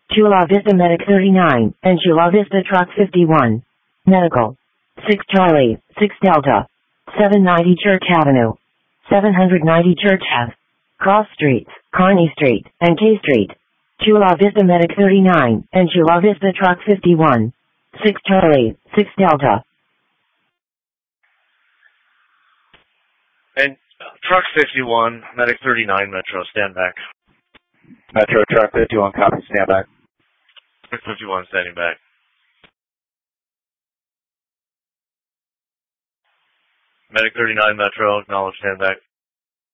Chula Vista Medic 39, and Chula Vista Truck 51. Medical. 6 Charlie, 6 Delta. 790 Church Avenue. 790 Church Ave. Cross Streets, Kearney Street, and K Street. Chula Vista Medic 39, and Chula Vista Truck 51. 6 Charlie, 6 Delta. And Truck 51, Medic 39, Metro, stand back. Metro Truck 51, copy, stand back. Truck 51, standing back. Medic 39, Metro, acknowledge, stand back.